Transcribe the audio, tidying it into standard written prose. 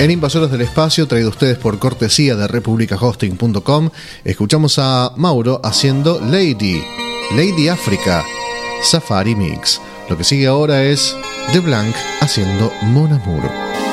En Invasores del Espacio, traído a ustedes por cortesía de republicahosting.com, escuchamos a Mauro haciendo Lady África, Safari Mix. Lo que sigue ahora es The Blanc haciendo Mon Amour.